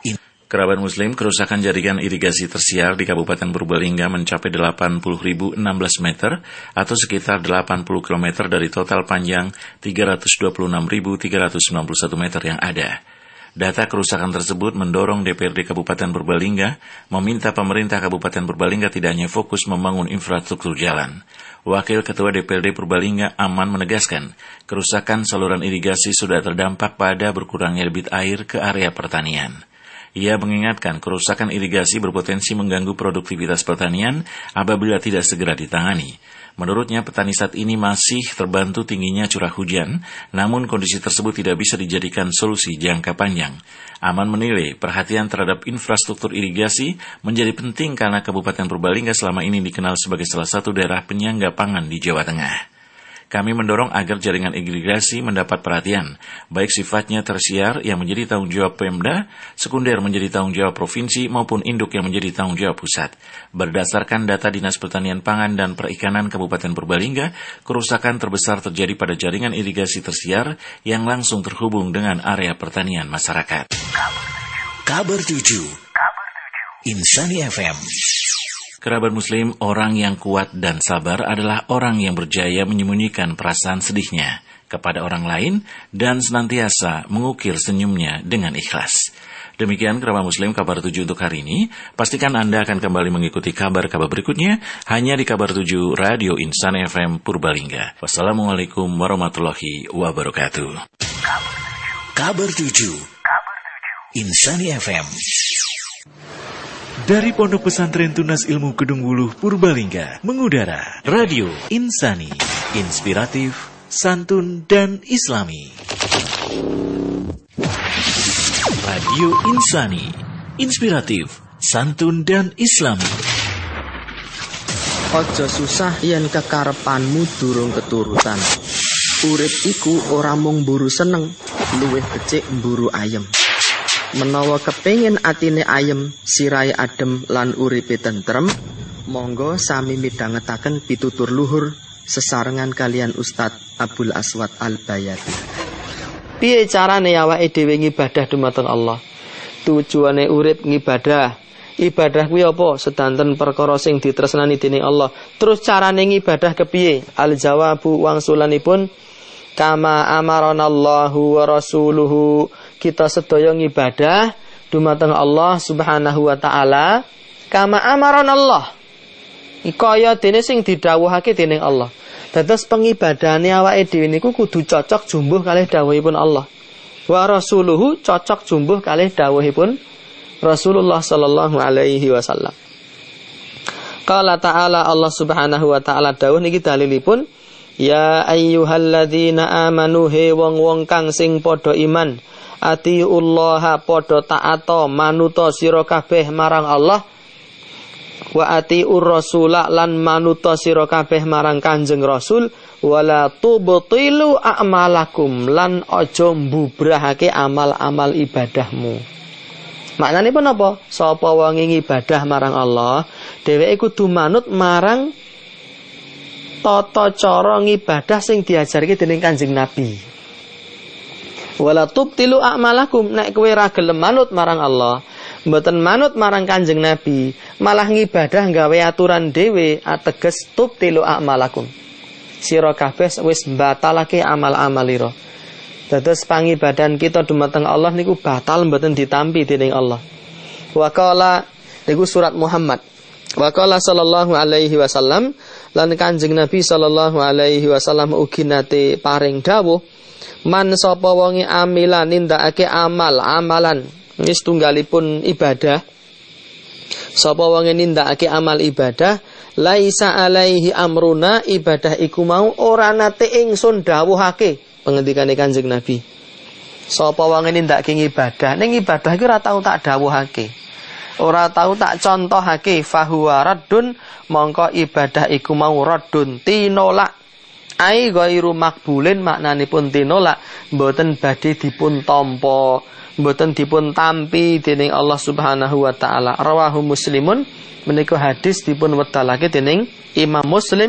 Kerabat Muslim, kerusakan jaringan irigasi tersiar di Kabupaten Purbalingga mencapai 80.016 meter atau sekitar 80 km dari total panjang 326.391 meter yang ada. Data kerusakan tersebut mendorong DPRD Kabupaten Purbalingga meminta pemerintah Kabupaten Purbalingga tidak hanya fokus membangun infrastruktur jalan. Wakil Ketua DPRD Purbalingga Aman menegaskan, kerusakan saluran irigasi sudah terdampak pada berkurangnya debit air ke area pertanian. Ia mengingatkan kerusakan irigasi berpotensi mengganggu produktivitas pertanian apabila tidak segera ditangani. Menurutnya, petani saat ini masih terbantu tingginya curah hujan, namun kondisi tersebut tidak bisa dijadikan solusi jangka panjang. Aman menilai perhatian terhadap infrastruktur irigasi menjadi penting karena Kabupaten Purbalingga selama ini dikenal sebagai salah satu daerah penyangga pangan di Jawa Tengah. Kami mendorong agar jaringan irigasi mendapat perhatian, baik sifatnya tersiar yang menjadi tanggung jawab Pemda, sekunder menjadi tanggung jawab provinsi maupun induk yang menjadi tanggung jawab pusat. Berdasarkan data Dinas Pertanian Pangan dan Perikanan Kabupaten Purbalingga, kerusakan terbesar terjadi pada jaringan irigasi tersiar yang langsung terhubung dengan area pertanian masyarakat. Kabar 7 Insani FM. Kerabat Muslim, orang yang kuat dan sabar adalah orang yang berjaya menyembunyikan perasaan sedihnya kepada orang lain dan senantiasa mengukir senyumnya dengan ikhlas. Demikian kerabat Muslim kabar 7 untuk hari ini. Pastikan Anda akan kembali mengikuti kabar-kabar berikutnya hanya di kabar 7 Radio Insani FM Purbalingga. Wassalamualaikum warahmatullahi wabarakatuh. Kabar 7 Insani FM. Dari Pondok Pesantren Tunas Ilmu Kedung Wuluh Purbalingga mengudara Radio Insani, inspiratif, santun dan islami. Radio Insani, inspiratif, santun dan islami. Aja susah yen kekarepanmu durung keturutan. Urip iku ora mung mburu seneng, luwih becik mburu ayem. Menawa kepengin atine ayem, sirahe adem lan uripe tentrem, monggo sami midhangetaken pitutur luhur sesarengan kalian Ustadz Abdul Aswad Al-Bayati. Piye carane awake dhewe ngibadah dumateng Allah? Tujuane urip ngibadah. Ibadah kuwi apa? Sedanten perkara sing ditresnani dening Allah. Terus carane ngibadah kepiye? Al-jawabu wangsulanipun kama amaranallahu wa rasuluhu. Kita sedaya ngibadah dumateng Allah Subhanahu wa taala kama amaranallah. Kaya dene sing didhawuhake dening Allah. Dados pengibadahane awake dhewe niku kudu cocok jumbuh kalih dawuhipun Allah. Wa rasuluhu cocok jumbuh kalih dawuhipun Rasulullah sallallahu alaihi wasallam. Qala ta'ala Allah Subhanahu wa taala dawuh niki dalilipun ya ayyuhalladzina amanu he wong-wong kang sing padha iman atiullaha padha ta'ata manuta sira kabeh marang Allah wa atiur rasula lan manuta sira kabeh marang Kanjeng Rasul wala tubtilu a'malakum lan aja mbubrahake amal-amal ibadahmu. Maknane pun apa? Sapa wong ibadah marang Allah, dheweke kudu manut marang tata cara ngibadah sing diajarke dening Kanjeng Nabi. Wala tubtilu a'malakum, nek kowe ra gelem manut marang Allah, mboten manut marang Kanjeng Nabi, malah ngibadah gawe aturan dhewe, ateges tubtilu a'malakum. Sira kabeh wis batalake amal-amalira. Dados pangibadan kita dumateng Allah niku batal mboten ditampi dening Allah. Wa qala niku surat Muhammad. Wa qala sallallahu alaihi wasallam lan Kanjeng Nabi sallallahu alaihi wasallam ugi nate paring dawuh man sapa wonge amilan nindakake amalan wis tunggalipun ibadah. Sapa wonge nindakake amal ibadah laisa alaihi amruna, ibadah iku mau ora nate ingsun dawuhake. Pengendikane Kanjeng Nabi. Sapa wonge nindakake ibadah, ning ibadah iki ora tau tak dawuhake. Ora tau tak contohake fahuwa raddun, mongko ibadah iku mau raddun tinolak. Ai ghairu makbulin maknanipun tinolak, mboten badhe dipun tampa, mboten dipun tampi dening Allah Subhanahu wa taala. Rawahu Muslimun, menika hadis dipun wedalake dening Imam Muslim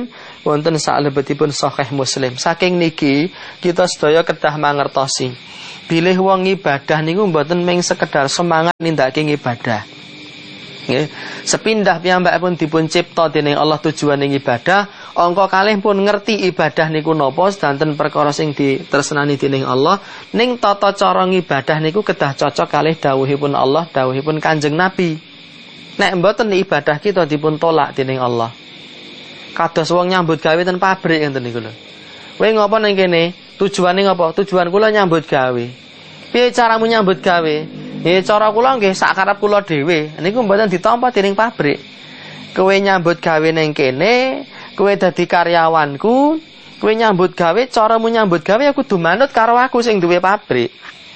wonten salebetipun Sahih Muslim. Saking niki kita sedaya kedah mangertosi bilih wong ibadah niku mboten mung sekedar semangat nindakake ibadah. Nggih, sepindah piyambakipun dipun cipta dening Allah tujuane ibadah, angka kalih pun ngerti ibadah niku napa sedanten perkara sing ditresnani dening Allah, ning tata cara ibadah niku kedah cocok kalih dawuhipun Allah, dawuhipun Kanjeng Nabi. Nek mboten ibadah kita dipun tolak dening Allah. Kados wong nyambut gawe ten pabrik ngenten niku lho. Kowe ngopo ning kene? Tujuane ngopo? Tujuan kula nyambut gawe. Piye caramu nyambut gawe? Cara kula nggih sak karep kula dhewe. Niku mboten ditampa dening pabrik. Kowe nyambut gawe ning kene, kowe dadi karyawanku, kowe nyambut gawe, caramu nyambut gawe aku kudu manut karo aku sing duwe pabrik.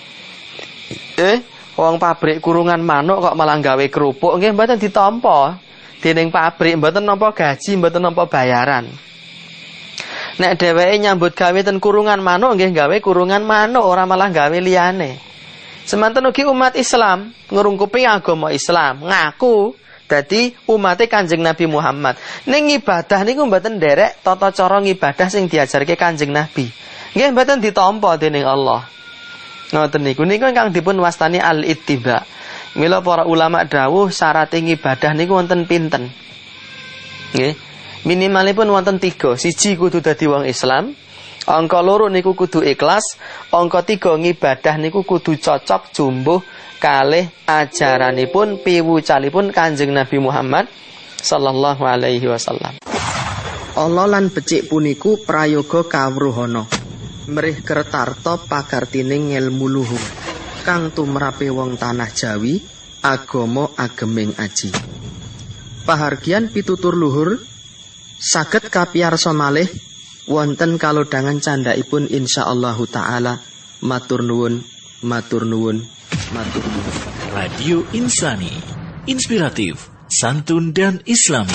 Wong pabrik kurungan manuk kok malah gawe kerupuk, nggih mboten ditampa dening pabrik, mboten nampa gaji, mboten nampa bayaran. Nek dheweke nyambut gawe ten kurungan manuk nggih gawe kurungan manuk, ora malah gawe liyane. Semanten ugi umat Islam ngrungkupi agama Islam, ngaku dadi umate Kanjeng Nabi Muhammad. Ning ibadah niku mboten nderek tata cara ngibadah sing diajarke Kanjeng Nabi. Nggih mboten ditampa dening Allah. Ngoten niku ingkang dipun wastani al-ittiba. Mila para ulama dawuh syarat ibadah niku wonten pinten? Nggih. Minimalipun wonten 3. Siji kudu dadi wong Islam. Angka 2 niku kudu ikhlas, angka 3 ngibadah niku kudu cocok jumbuh kalih ajaranipun piwucalipun Kanjeng Nabi Muhammad sallallahu alaihi wasallam. Allah lan becik puniku prayoga kawruhana. Mrih kertarta pakartining ngelmu luhur kang tumrape wong tanah Jawi, agama ageming aji. Pahargian pitutur luhur saged kapiyarsa malih wonten kalodhangan candhaipun insyaallahu taala. Matur nuwun, matur nuwun, matur nuwun. Radio Insani, inspiratif, santun dan islami.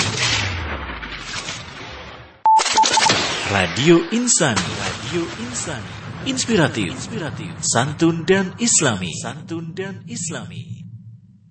Radio Insani, Radio Insani, inspiratif, santun dan islami, santun dan islami.